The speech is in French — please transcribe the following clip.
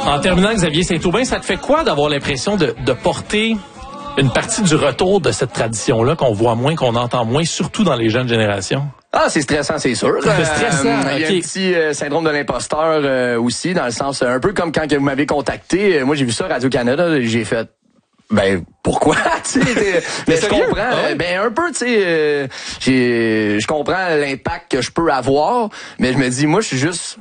En terminant, Xavier Saint-Aubin, ça te fait quoi d'avoir l'impression de porter une partie du retour de cette tradition-là qu'on voit moins, qu'on entend moins, surtout dans les jeunes générations? Ah, c'est stressant, c'est sûr. C'est stressant, Il y a un petit syndrome de l'imposteur aussi, dans le sens, un peu comme quand vous m'avez contacté. Moi, j'ai vu ça à Radio-Canada, j'ai fait... Ben pourquoi, tu sais, mais je comprends, ben un peu, tu sais, je comprends l'impact que je peux avoir, mais je me dis, moi, je suis juste